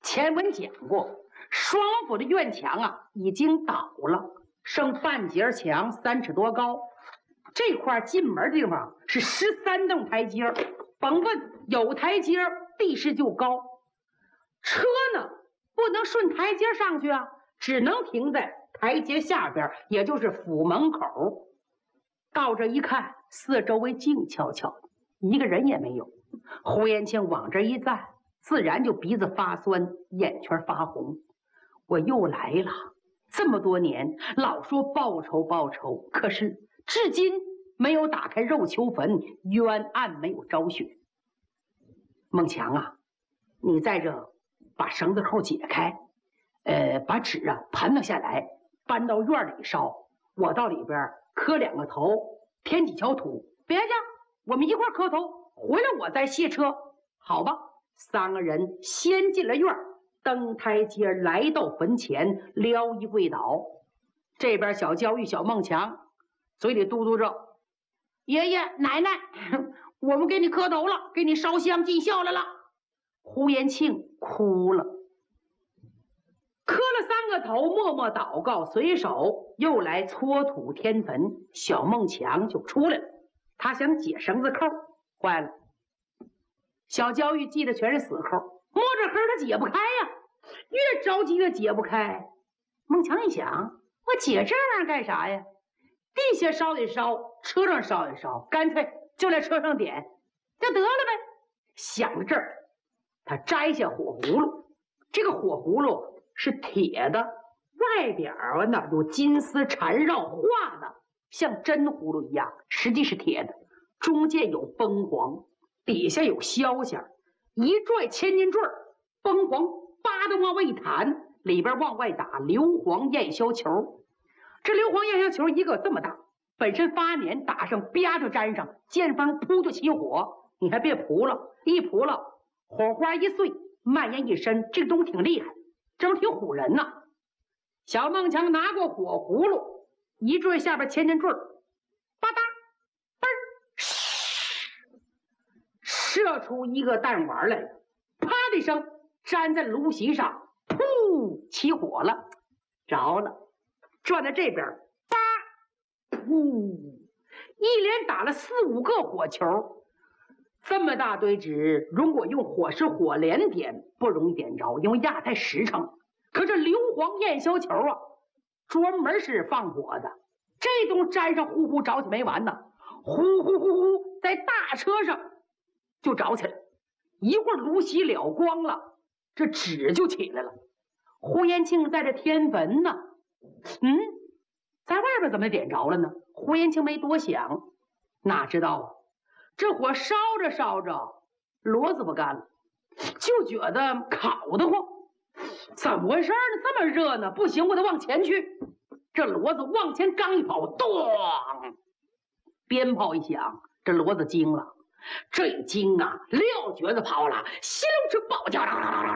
前文讲过，双府的院墙啊已经倒了，剩半截墙，3尺多高。这块进门地方是13栋台阶，甭问有台阶，地势就高。车呢不能顺台阶上去啊，只能停在台阶下边，也就是府门口。到这一看，四周围静悄悄，一个人也没有。胡延庆往这一站，自然就鼻子发酸，眼圈发红。我又来了，这么多年老说报仇报仇，可是至今没有打开肉丘坟，冤案没有昭雪。孟强啊，你在这把绳子扣解开，把纸啊盘了下来，搬到院里烧。我到里边磕2个头，填几锹土。别介，我们一块磕头，回来我再卸车，好吧？3个人先进了院，登台阶来到坟前，撩衣跪倒。这边小焦玉、小孟强嘴里嘟嘟着：“爷爷奶奶，我们给你磕头了，给你烧香尽孝来了。”胡延庆哭了，磕了3个头，默默祷告，随手又来搓土添坟。小孟强就出来了，他想解绳子扣，坏了，小焦玉系的全是死扣，摸着黑他解不开呀，越着急越解不开。孟强一想，我解这玩意儿干啥呀？地下烧一烧，车上烧一烧，干脆就在车上点就得了呗。想到这儿，他摘下火葫芦，这个火葫芦是铁的，外边呢有金丝缠绕画的，像真葫芦一样，实际是铁的，中间有崩黄，底下有消息，一拽千斤坠，崩黄叭的往外一弹，里边往外打硫磺焰硝球。这硫磺焰硝球一个这么大，本身发黏，打上啪就粘上，见风扑就起火。你还别扑了，一扑了，火花一碎，蔓延一身，这个东西挺厉害，这挺唬人呐。小孟强拿过火葫芦，一坠下边千斤坠，吧嗒嘣儿，射出一个弹丸来，啪的一声粘在炉席上，噗，起火了，着了。转到这边，叭，噗，一连打了4、5个火球。这么大堆纸，如果用火石火镰点，不容易点着，因为压太实诚。可这硫磺焰硝球啊，专门是放火的，这东粘上呼呼着起没完呢，呼呼呼呼，在大车上就着起来，一会儿炉席了光了，这纸就起来了。胡延庆在这添坟呢，在外边怎么点着了呢？胡延庆没多想，哪知道啊，这火烧着烧着，骡子不干了，就觉得烤得慌。怎么回事呢？这么热呢？不行，我得往前去。这骡子往前刚一跑，咚！鞭炮一响，这骡子惊了。这一惊啊，撂蹶子跑了，稀溜直暴叫，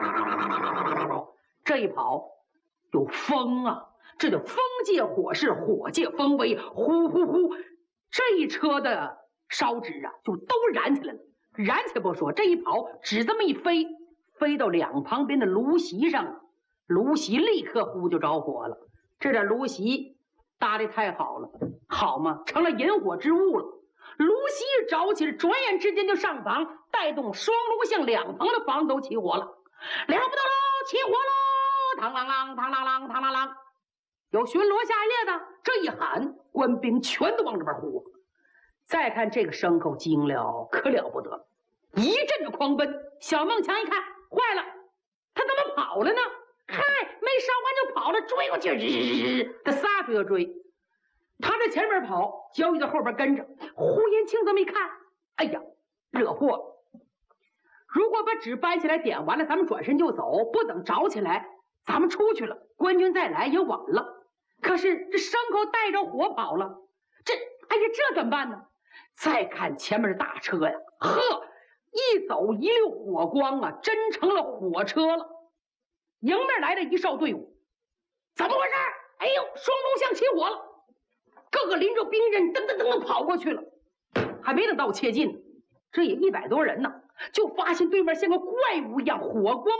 这一跑有风啊，这就风借火势，火借风威，呼呼呼，这一车的烧纸啊，就都燃起来了。燃起不说，这一跑，纸这么一飞，飞到2旁边的炉席上，炉席立刻呼就着火了。这点炉席搭的太好了，好嘛，成了引火之物了。炉席着起来，转眼之间就上房，带动双炉巷2旁的房都起火了。了不得喽，起火喽！嘡啷啷，嘡啷啷，嘡啷啷。有巡逻下夜的，这一喊，官兵全都往这边呼。再看这个牲口惊了，可了不得，一阵的狂奔。小孟强一看，坏了，他怎么跑了呢？嗨，没烧完就跑了，追过去，他撒腿就追。他在前面跑，焦玉在后边跟着。胡延庆这么一看，哎呀，惹祸了！如果把纸搬起来点完了，咱们转身就走，不等着起来，咱们出去了，官军再来也晚了。可是这牲口带着火跑了，哎呀，这怎么办呢？再看前面的大车呀，呵，一走一溜火光啊，真成了火车了。迎面来了一哨队伍，怎么回事？哎呦，双龙巷起火了！各个临着兵刃噔噔噔跑过去了，还没等到切近，这也100多人呢，就发现对面像个怪物一样，火光